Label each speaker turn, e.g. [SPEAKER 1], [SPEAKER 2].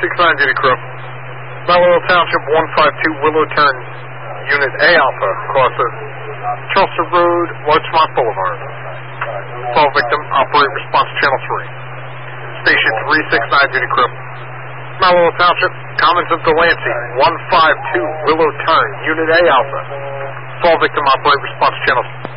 [SPEAKER 1] 369 duty crew. Mount Laurel Township 152 Willow Turn, Unit A Alpha, crosses Chelsea Road, Larchmont Boulevard. Fall victim, operate response channel 3. Station 369 duty crew. Mount Laurel Township, Commons of Delancey, 152 Willow Turn, Unit A Alpha. Fall victim, operate response channel